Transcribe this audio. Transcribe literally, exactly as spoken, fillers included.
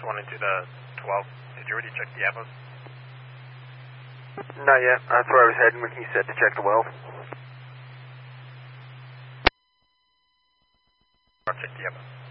twenty-two to twelve. Did you already check the Avos? Not yet. That's where I was heading when he said to check the well. I'll check the Avos.